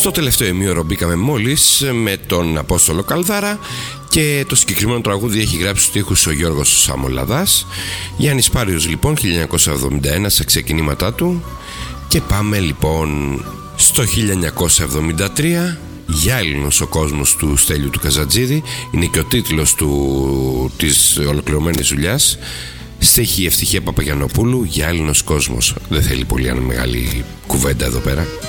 Στο τελευταίο ημίωρο μπήκαμε μόλις με τον Απόστολο Καλδάρα και το συγκεκριμένο τραγούδι έχει γράψει στους στίχους ο Γιώργος Σαμολαδάς. Γιάννης Πάριος λοιπόν, 1971 στα ξεκινήματά του. Και πάμε λοιπόν στο 1973. Γυάλινος ο κόσμος του Στέλιου του Καζατζίδη. Είναι και ο τίτλος της ολοκληρωμένης δουλειάς. Στέχη Ευτυχία Παπαγιαννοπούλου. Γυάλινος κόσμος. Δεν θέλει πολύ μεγάλη κουβέντα εδώ πέρα.